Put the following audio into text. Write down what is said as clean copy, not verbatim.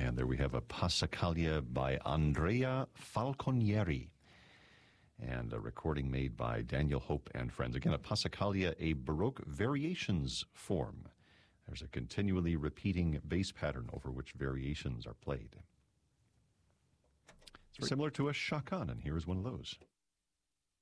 And there we have a Passacaglia by Andrea Falconieri, and a recording made by Daniel Hope and friends. Again, a Passacaglia, a Baroque variations form. There's a continually repeating bass pattern over which variations are played. It's similar to a chakan, and here's one of those.